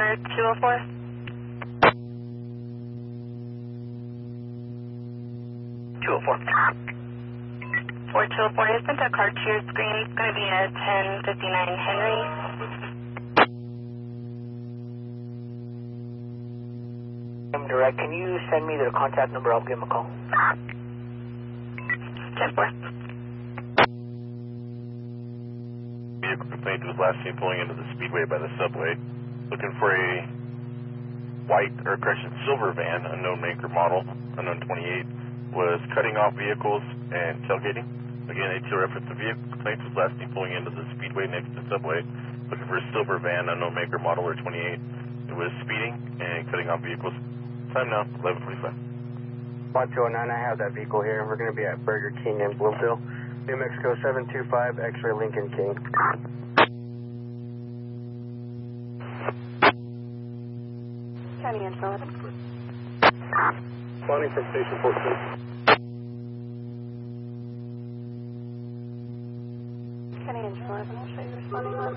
204. 204. 4204 has sent a car to your screen. It's going to be a 1059 Henry. I'm direct. Can you send me their contact number? I'll give them a call. 10-4. Vehicle complaint was last seen pulling into the speedway by the subway, looking for a silver van, unknown make or model, unknown 28, was cutting off vehicles and tailgating. Again, ATO reference the vehicle complaint was last seen pulling into the speedway next to subway, looking for a silver van, unknown make or model, or 28. It was speeding and cutting off vehicles. Time now, 11:45. 1209, I have that vehicle here. We're going to be at Burger King in Bloomfield. New Mexico 725, X-ray Lincoln King. County Engine 11. Responding from Station 14. County Engine 11, I'll show you responding 11.